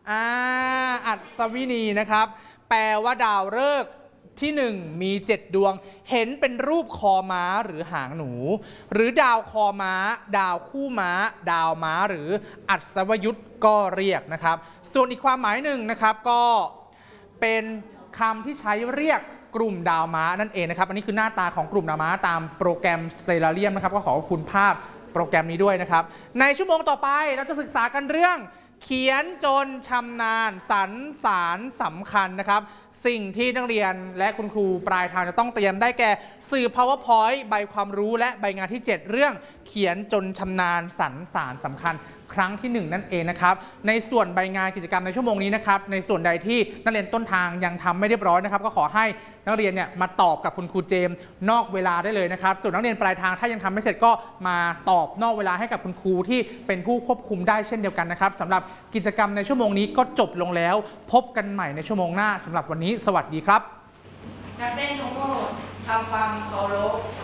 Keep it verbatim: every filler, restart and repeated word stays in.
อ่าอัศวินีนะครับแปลว่าดาวฤกษ์ที่หนึ่งมีเจ็ดดวงเห็นเป็นรูปคอม้าหรือหางหนูหรือดาวคอม้าดาวคู่ม้าดาวม้าหรืออัศวยุทธ์ก็เรียกนะครับส่วนอีกความหมายหนึ่งนะครับก็เป็นคำที่ใช้เรียกกลุ่มดาวม้านั่นเองนะครับอันนี้คือหน้าตาของกลุ่มดาวม้าตามโปรแกรม Stellarium นะครับก็ขอบคุณภาพโปรแกรมนี้ด้วยนะครับในชั่วโมงต่อไปเราจะศึกษากันเรื่องเขียนจนชำนาญสรรสารสำคัญนะครับสิ่งที่นักเรียนและคุณครูปลายทางจะต้องเตรียมได้แก่สื่อ PowerPoint ใบความรู้และใบงานที่เจ็ดเรื่องเขียนจนชำนาญสรรสารสำคัญครั้งที่หนึ่งนั่นเองนะครับในส่วนใบงานกิจกรรมในชั่วโมงนี้นะครับในส่วนใดที่นักเรียนต้นทางยังทำไม่เรียบร้อยนะครับก็ขอให้นักเรียนเนี่ยมาตอบกับคุณครูเจมส์นอกเวลาได้เลยนะครับส่วนนักเรียนปลายทางถ้ายังทำไม่เสร็จก็มาตอบนอกเวลาให้กับคุณครูที่เป็นผู้ควบคุมได้เช่นเดียวกันนะครับสำหรับกิจกรรมในชั่วโมงนี้ก็จบลงแล้วพบกันใหม่ในชั่วโมงหน้าสำหรับวันนี้สวัสดีครับนักเรียนทุกคนทำความเคารพ